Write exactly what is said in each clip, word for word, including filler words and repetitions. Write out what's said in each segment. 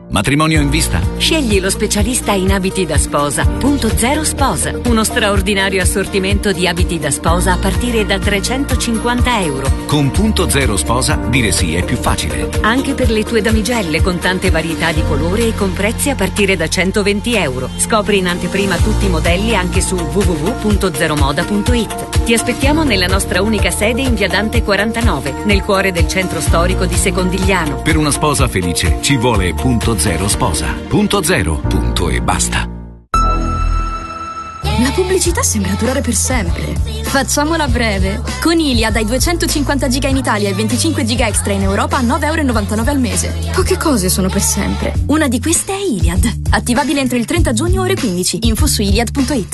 Matrimonio in vista? Scegli lo specialista in abiti da sposa. Punto Zero Sposa. Uno straordinario assortimento di abiti da sposa a partire da trecentocinquanta euro. Con Punto Zero Sposa dire sì è più facile. Anche per le tue damigelle, con tante varietà di colore e con prezzi a partire da centoventi euro. Scopri in anteprima tutti i modelli anche su w w w punto zero moda punto i t. Ti aspettiamo nella nostra unica sede in via Dante quarantanove, nel cuore del centro storico di Secondigliano. Per una sposa felice ci vuole Punto Zero Sposa. Punto zero, punto e basta. La pubblicità sembra durare per sempre. Facciamola breve. Con Iliad hai duecentocinquanta giga in Italia e venticinque giga extra in Europa a nove virgola novantanove euro al mese. Poche cose sono per sempre. Una di queste è Iliad. Attivabile entro il trenta giugno ore quindici. Info su iliad punto i t.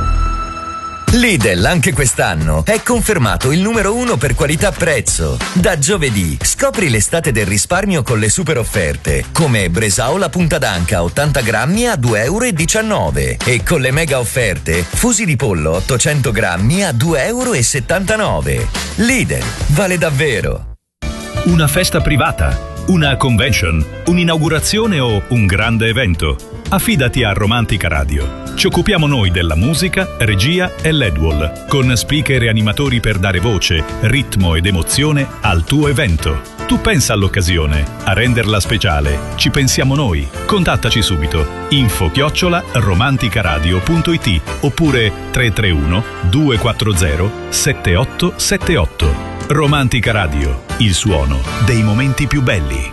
Lidl anche quest'anno è confermato il numero uno per qualità-prezzo. Da giovedì scopri l'estate del risparmio con le super offerte, come Bresaola punta d'anca ottanta grammi a due virgola diciannove euro e con le mega offerte fusi di pollo ottocento grammi a due virgola settantanove euro. Lidl vale davvero. Una festa privata, una convention, un'inaugurazione o un grande evento? Affidati a Romantica Radio. Ci occupiamo noi della musica, regia e L E D wall, con speaker e animatori per dare voce, ritmo ed emozione al tuo evento. Tu pensa all'occasione, a renderla speciale. Ci pensiamo noi. Contattaci subito. Info chiocciola romanticaradio punto i t oppure tre tre uno due quattro zero sette otto sette otto. Romantica Radio, il suono dei momenti più belli.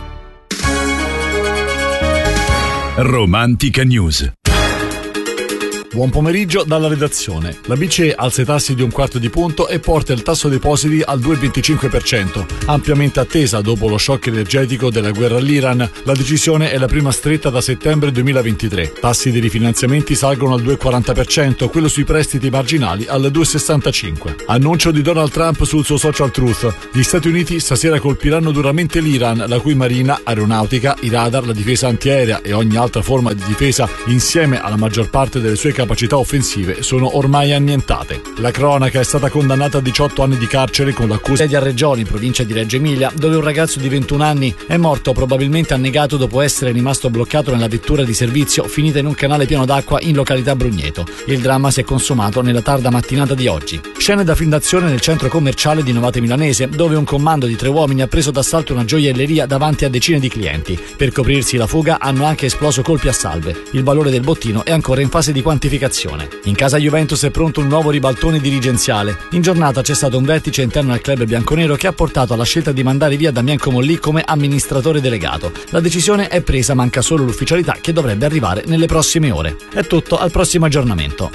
Romantica News. Buon pomeriggio dalla redazione. La B C E alza i tassi di un quarto di punto e porta il tasso depositi al due virgola venticinque per cento, ampiamente attesa dopo lo shock energetico della guerra all'Iran. La decisione è la prima stretta da settembre duemilaventitré. Tassi di rifinanziamenti salgono al due virgola quaranta per cento, quello sui prestiti marginali al due virgola sessantacinque per cento. Annuncio di Donald Trump sul suo social Truth. Gli Stati Uniti stasera colpiranno duramente l'Iran, la cui marina, aeronautica, i radar, la difesa antiaerea e ogni altra forma di difesa, insieme alla maggior parte delle sue capacità offensive, sono ormai annientate. La cronaca: è stata condannata a diciotto anni di carcere con l'accusa di Arreggioni, in provincia di Reggio Emilia, dove un ragazzo di ventuno anni è morto probabilmente annegato dopo essere rimasto bloccato nella vettura di servizio finita in un canale pieno d'acqua in località Brugneto. Il dramma si è consumato nella tarda mattinata di oggi. Scene da film d'azione nel centro commerciale di Novate Milanese, dove un comando di tre uomini ha preso d'assalto una gioielleria davanti a decine di clienti. Per coprirsi la fuga hanno anche esploso colpi a salve. Il valore del bottino è ancora in fase di quantificazione. In casa Juventus è pronto un nuovo ribaltone dirigenziale. In giornata c'è stato un vertice interno al club bianconero che ha portato alla scelta di mandare via Damien Comolli come amministratore delegato. La decisione è presa, manca solo l'ufficialità che dovrebbe arrivare nelle prossime ore. È tutto, al prossimo aggiornamento.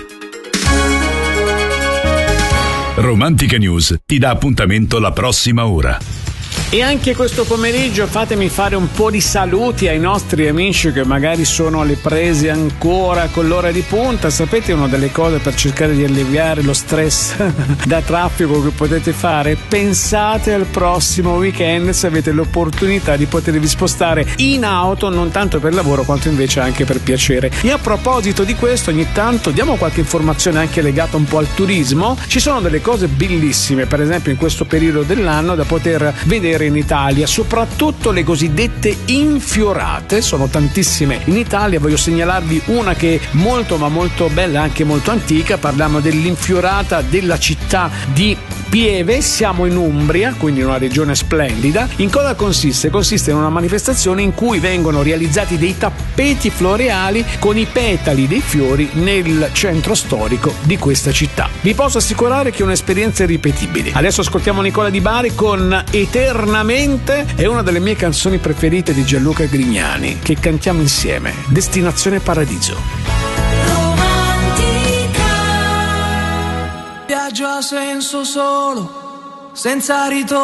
Romantica News ti dà appuntamento la prossima ora. E anche questo pomeriggio fatemi fare un po' di saluti ai nostri amici che magari sono alle prese ancora con l'ora di punta. Sapete, una delle cose per cercare di alleviare lo stress da traffico che potete fare? Pensate al prossimo weekend, se avete l'opportunità di potervi spostare in auto, non tanto per lavoro quanto invece anche per piacere. E a proposito di questo, ogni tanto diamo qualche informazione anche legata un po' al turismo. Ci sono delle cose bellissime, per esempio in questo periodo dell'anno, da poter vedere in Italia, soprattutto le cosiddette infiorate. Sono tantissime in Italia. Voglio segnalarvi una che è molto ma molto bella, anche molto antica. Parliamo dell'infiorata della città di Pieve. Siamo in Umbria, quindi in una regione splendida. In cosa consiste? Consiste in una manifestazione in cui vengono realizzati dei tappeti floreali con i petali dei fiori nel centro storico di questa città. Vi posso assicurare che è un'esperienza irripetibile. Adesso ascoltiamo Nicola Di Bari con Eternamente. È una delle mie canzoni preferite di Gianluca Grignani, che cantiamo insieme. Destinazione Paradiso. Romantica. Viaggio a senso solo, senza ritorno.